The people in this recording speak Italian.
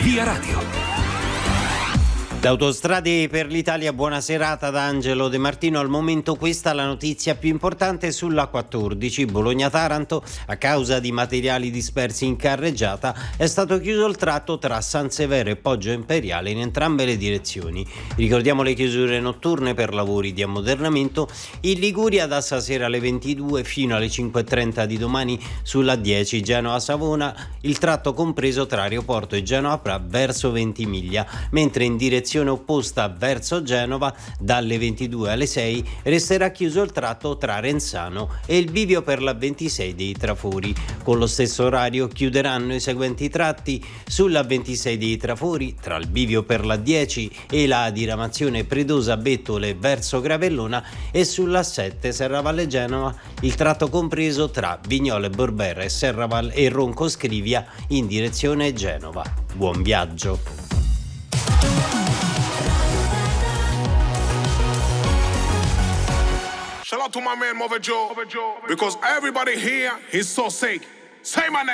Via Radio. Da Autostrade per l'Italia, buona serata da Angelo De Martino. Al momento questa è la notizia più importante sulla 14 Bologna-Taranto. A causa di materiali dispersi in carreggiata è stato chiuso il tratto tra San Severo e Poggio Imperiale in entrambe le direzioni. Ricordiamo le chiusure notturne per lavori di ammodernamento in Liguria da stasera alle 22 fino alle 5:30 di domani sulla 10 Genova-Savona, il tratto compreso tra aeroporto e Genova verso Ventimiglia, mentre in direzione opposta verso Genova dalle 22 alle 6 resterà chiuso il tratto tra Renzano e il bivio per la 26 dei Trafori. Con lo stesso orario chiuderanno i seguenti tratti: sulla 26 dei Trafori tra il bivio per la 10 e la diramazione Predosa-Bettole verso Gravellona, e sulla 7 Serravalle Genova il tratto compreso tra Vignola e Borbera e Ronco Scrivia in direzione Genova. Buon viaggio! Shout out to my man Mother Joe, because everybody here is so sick. Say my name.